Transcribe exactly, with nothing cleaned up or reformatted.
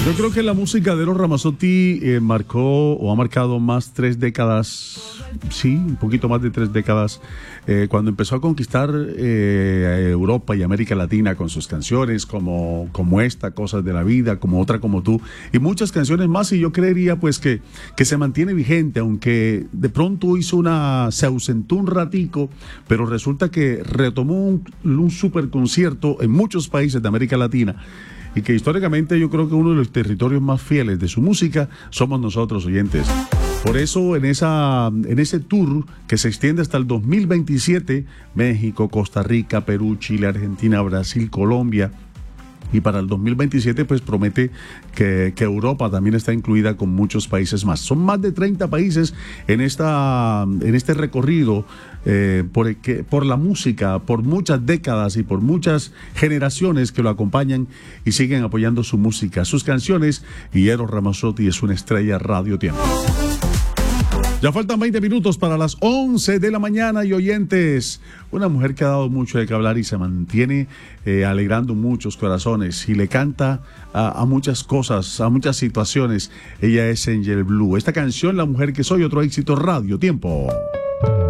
Yo creo que la música de Eros Ramazzotti eh, marcó o ha marcado más tres décadas, sí, un poquito más de tres décadas, eh, cuando empezó a conquistar eh, Europa y América Latina con sus canciones como, como esta, Cosas de la Vida, como Otra como Tú, y muchas canciones más, y yo creería pues que, que se mantiene vigente, aunque de pronto hizo una, se ausentó un ratico, pero resulta que retomó un, un super concierto en muchos países de América Latina, y que históricamente yo creo que uno de los territorios más fieles de su música somos nosotros, oyentes. Por eso en, esa, en ese tour que se extiende hasta el dos mil veintisiete, México, Costa Rica, Perú, Chile, Argentina, Brasil, Colombia, y para el dos mil veintisiete pues promete que, que Europa también está incluida con muchos países más. Son más de treinta países en, esta, en este recorrido eh, por, el que, por la música, por muchas décadas y por muchas generaciones que lo acompañan y siguen apoyando su música, sus canciones, y Eros Ramazzotti es una estrella Radio Tiempo. Ya faltan veinte minutos para las once de la mañana, y oyentes, una mujer que ha dado mucho de qué hablar y se mantiene eh, alegrando muchos corazones y le canta a, a muchas cosas, a muchas situaciones. Ella es Angel Blue. Esta canción, La Mujer que Soy, otro éxito Radio Tiempo.